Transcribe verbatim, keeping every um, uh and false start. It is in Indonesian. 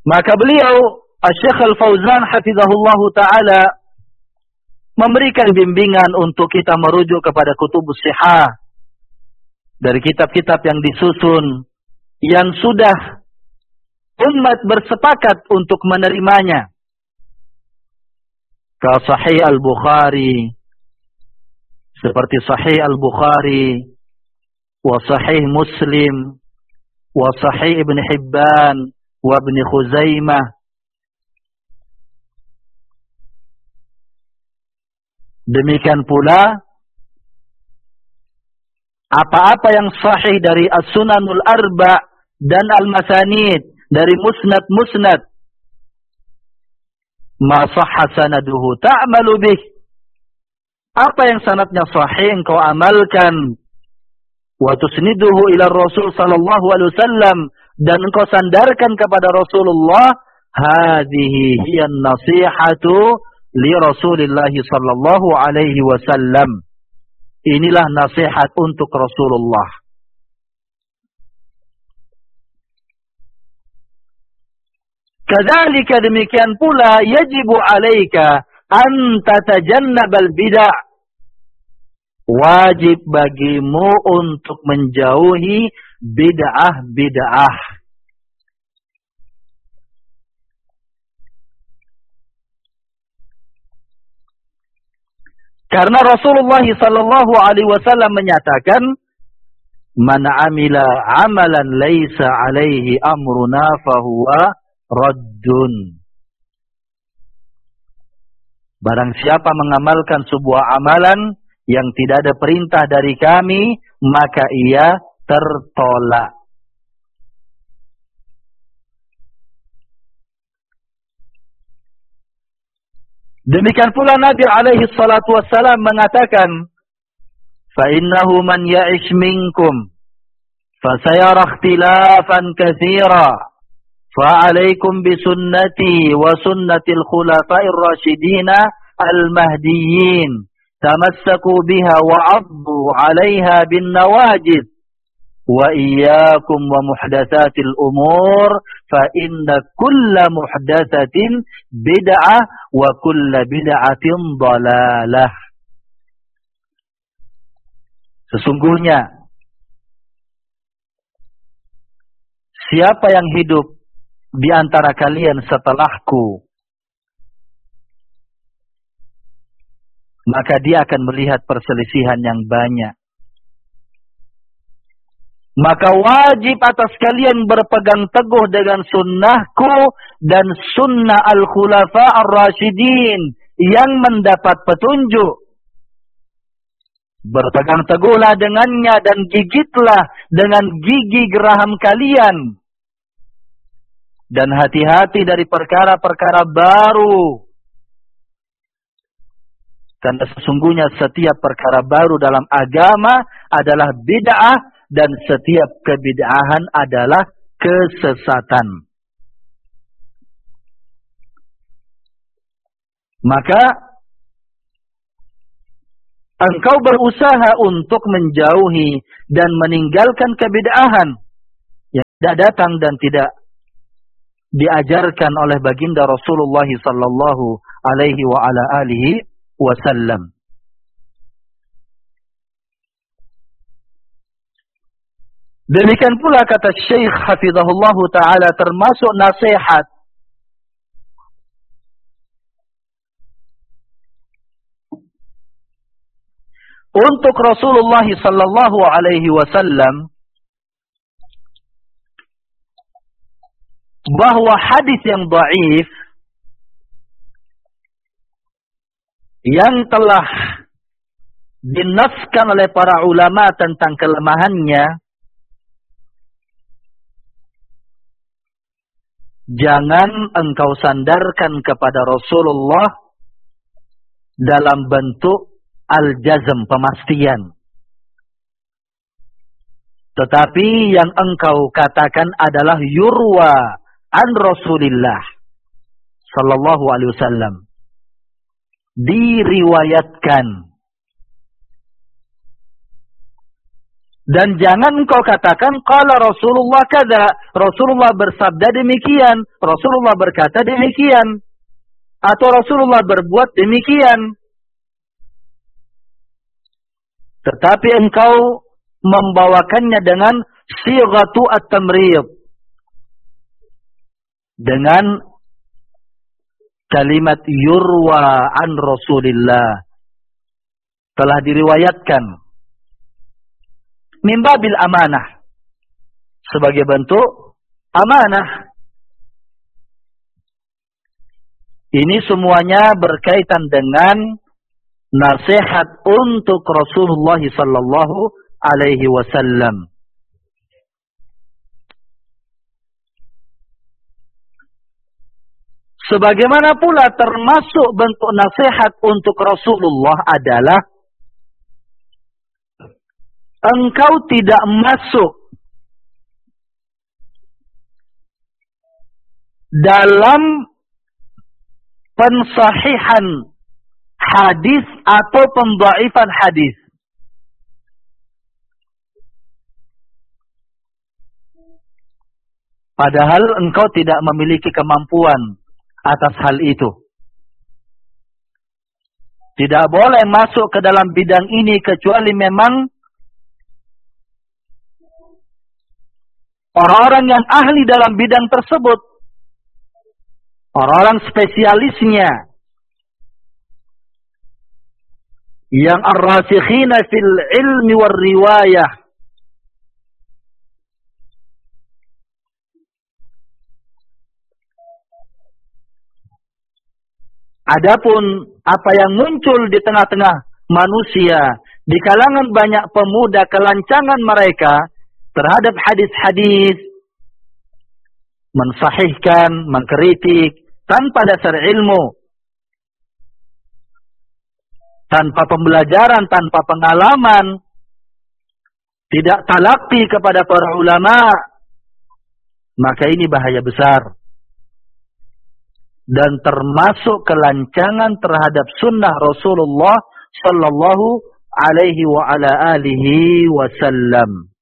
Maka beliau Asy-Syaikh Al-Fauzan hafizahullah ta'ala memberikan bimbingan untuk kita merujuk kepada kutubus sihah dari kitab-kitab yang disusun yang sudah umat bersepakat untuk menerimanya. Ka Sahih Al-Bukhari, seperti Sahih Al-Bukhari, wa Sahih Muslim, wa Sahih Ibn Hibban, wa Ibn Khuzaimah. Demikian pula apa-apa yang sahih dari As-Sunanul Arba' dan Al-Masanid, dari Musnad-Musnad, ma sahha sanaduhu ta'malu bih. Apa yang sanadnya sahih engkau amalkan. Wa tusniduhu ila Rasul sallallahu alaihi wasallam, dan engkau sandarkan kepada Rasulullah. Hadhihi hiya an-nasihatu li Rasulillah sallallahu alaihi wasallam. Inilah nasihat untuk Rasulullah. Kadzalika, demikian pula, yajibu alaika an tatajannabal bid'ah. Wajib bagimu untuk menjauhi bid'ah-bid'ah. Karena Rasulullah sallallahu alaihi wasallam menyatakan, "Man 'amila 'amalan laisa 'alaihi amruna fahuwa raddun." Barang siapa mengamalkan sebuah amalan yang tidak ada perintah dari kami, maka ia tertolak. Demikian pula Nabi alaihi salatu wassalam mengatakan, "Fa innahu man ya'ish minkum fasayara ikhtilafan katsira, fa 'alaikum bi sunnati wa sunnatil khulafa'ir rasyidin al-mahdiyyin, tamassaku biha wa 'addu 'alaiha bin nawajid. Wa iyyakum wa muhdatsatil umur, fa inna kulla muhdatsatin bid'ah wa kulla bid'atin dhalalah." Sesungguhnya siapa yang hidup di antara kalian setelahku, maka dia akan melihat perselisihan yang banyak. Maka wajib atas kalian berpegang teguh dengan sunnahku dan sunnah al-khulafa ar-rasyidin yang mendapat petunjuk. Berpegang teguhlah dengannya dan gigitlah dengan gigi geraham kalian. Dan hati-hati dari perkara-perkara baru. Karena sesungguhnya setiap perkara baru dalam agama adalah bid'ah, dan setiap kebid'ahan adalah kesesatan. Maka engkau berusaha untuk menjauhi dan meninggalkan kebid'ahan yang tidak datang dan tidak diajarkan oleh baginda Rasulullah sallallahu alaihi wa ala alihi wasallam. Demikian pula kata Syekh hafizahullah ta'ala, termasuk nasihat untuk Rasulullah sallallahu alaihi wasallam, bahwa hadis yang dhaif yang telah dinaskan oleh para ulama tentang kelemahannya, jangan engkau sandarkan kepada Rasulullah dalam bentuk al-jazm, pemastian. Tetapi yang engkau katakan adalah yurwa an Rasulillah sallallahu alaihi wasallam. Diriwayatkan. Dan jangan engkau katakan qala Rasulullah kada, Rasulullah bersabda demikian, Rasulullah berkata demikian, atau Rasulullah berbuat demikian. Tetapi engkau membawakannya dengan sighatu at-tamrid, dengan kalimat yurwa an Rasulillah, telah diriwayatkan, min babil amanah, sebagai bentuk amanah. Ini semuanya berkaitan dengan nasihat untuk Rasulullah sallallahu alaihi wasallam. Sebagaimana pula termasuk bentuk nasihat untuk Rasulullah adalah engkau tidak masuk dalam pensahihan hadis atau pemdhaifan hadis. Padahal engkau tidak memiliki kemampuan atas hal itu. Tidak boleh masuk ke dalam bidang ini kecuali memang orang-orang yang ahli dalam bidang tersebut, orang-orang spesialisnya, yang ar-rasikhina fil ilmi war riwayah. Adapun apa yang muncul di tengah-tengah manusia, di kalangan banyak pemuda, kelancangan mereka terhadap hadis-hadis, mensahihkan, mengkritik tanpa dasar ilmu, tanpa pembelajaran, tanpa pengalaman, tidak talaqi kepada para ulama, maka ini bahaya besar. Dan termasuk kelancangan terhadap sunnah Rasulullah sallallahu alaihi wa ala alihi wasallam.